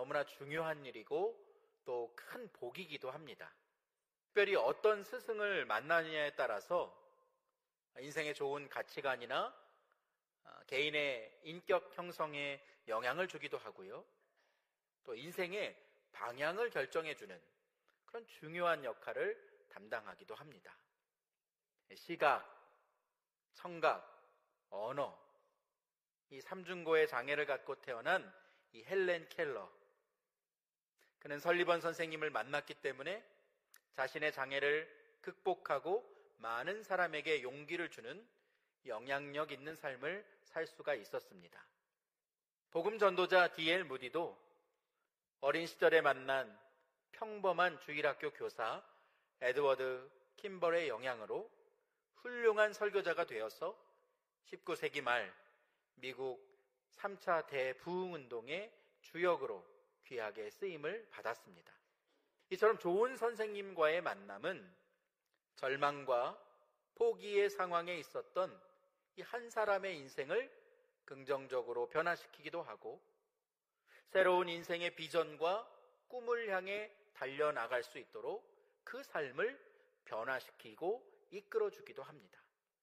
너무나 중요한 일이고 또 큰 복이기도 합니다. 특별히 어떤 스승을 만나느냐에 따라서 인생의 좋은 가치관이나 개인의 인격 형성에 영향을 주기도 하고요. 또 인생의 방향을 결정해주는 그런 중요한 역할을 담당하기도 합니다. 시각, 청각, 언어, 이 삼중고의 장애를 갖고 태어난 이 헬렌 켈러. 그는 설리번 선생님을 만났기 때문에 자신의 장애를 극복하고 많은 사람에게 용기를 주는 영향력 있는 삶을 살 수가 있었습니다. 복음 전도자 D.L. 무디도 어린 시절에 만난 평범한 주일학교 교사 에드워드 킴벌의 영향으로 훌륭한 설교자가 되어서 19세기 말 미국 3차 대부흥운동의 주역으로 귀하게 쓰임을 받았습니다. 이처럼 좋은 선생님과의 만남은 절망과 포기의 상황에 있었던 이 한 사람의 인생을 긍정적으로 변화시키기도 하고 새로운 인생의 비전과 꿈을 향해 달려나갈 수 있도록 그 삶을 변화시키고 이끌어주기도 합니다.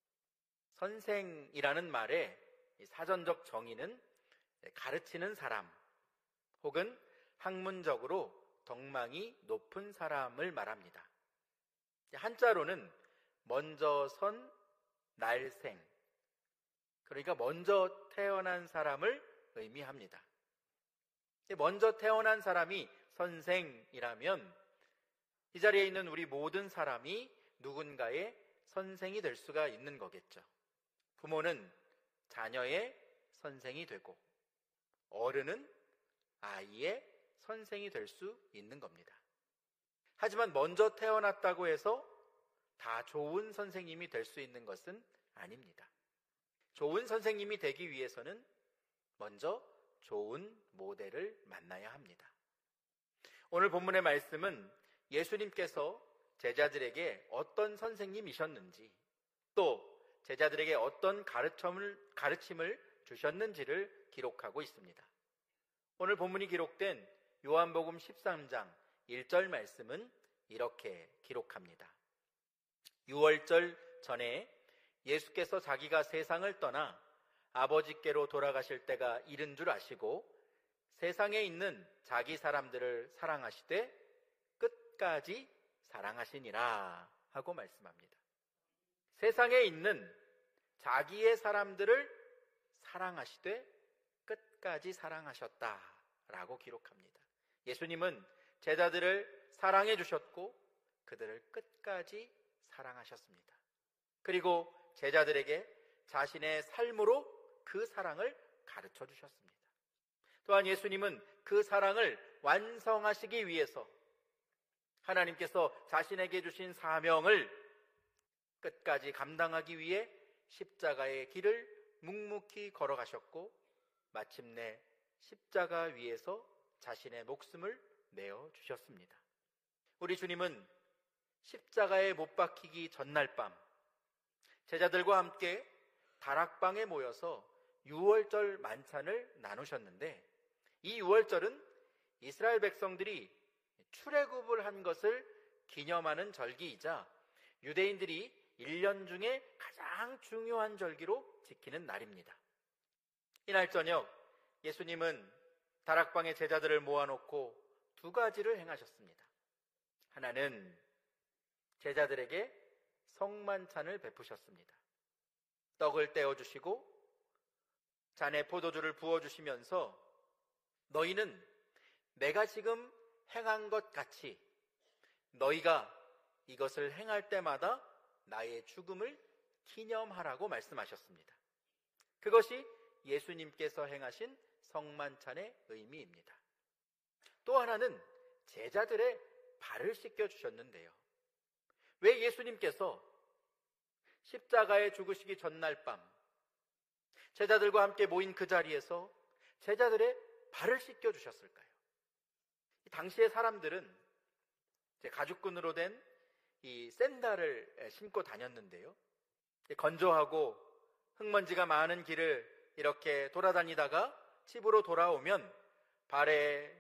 선생이라는 말의 사전적 정의는 가르치는 사람 혹은 학문적으로 덕망이 높은 사람을 말합니다. 한자로는 먼저 선 날생, 그러니까 먼저 태어난 사람을 의미합니다. 먼저 태어난 사람이 선생이라면 이 자리에 있는 우리 모든 사람이 누군가의 선생이 될 수가 있는 거겠죠. 부모는 자녀의 선생이 되고 어른은 아이의 선생이 될 수 있는 겁니다. 하지만 먼저 태어났다고 해서 다 좋은 선생님이 될 수 있는 것은 아닙니다. 좋은 선생님이 되기 위해서는 먼저 좋은 모델을 만나야 합니다. 오늘 본문의 말씀은 예수님께서 제자들에게 어떤 선생님이셨는지 또 제자들에게 어떤 가르침을 주셨는지를 기록하고 있습니다. 오늘 본문이 기록된 요한복음 13장 1절 말씀은 이렇게 기록합니다. 유월절 전에 예수께서 자기가 세상을 떠나 아버지께로 돌아가실 때가 이른 줄 아시고 세상에 있는 자기 사람들을 사랑하시되 끝까지 사랑하시니라 하고 말씀합니다. 세상에 있는 자기의 사람들을 사랑하시되 끝까지 사랑하셨다라고 기록합니다. 예수님은 제자들을 사랑해 주셨고 그들을 끝까지 사랑하셨습니다. 그리고 제자들에게 자신의 삶으로 그 사랑을 가르쳐 주셨습니다. 또한 예수님은 그 사랑을 완성하시기 위해서 하나님께서 자신에게 주신 사명을 끝까지 감당하기 위해 십자가의 길을 묵묵히 걸어가셨고 마침내 십자가 위에서 자신의 목숨을 내어주셨습니다. 우리 주님은 십자가에 못 박히기 전날 밤 제자들과 함께 다락방에 모여서 유월절 만찬을 나누셨는데 이 유월절은 이스라엘 백성들이 출애굽을 한 것을 기념하는 절기이자 유대인들이 1년 중에 가장 중요한 절기로 지키는 날입니다. 이날 저녁 예수님은 다락방에 제자들을 모아놓고 두 가지를 행하셨습니다. 하나는 제자들에게 성만찬을 베푸셨습니다. 떡을 떼어주시고 잔에 포도주를 부어주시면서 너희는 내가 지금 행한 것 같이 너희가 이것을 행할 때마다 나의 죽음을 기념하라고 말씀하셨습니다. 그것이 예수님께서 행하신 성만찬의 의미입니다. 또 하나는 제자들의 발을 씻겨주셨는데요. 왜 예수님께서 십자가에 죽으시기 전날 밤 제자들과 함께 모인 그 자리에서 제자들의 발을 씻겨주셨을까요? 당시의 사람들은 가죽끈으로 된 이 샌들을 신고 다녔는데요. 건조하고 흙먼지가 많은 길을 이렇게 돌아다니다가 집으로 돌아오면 발에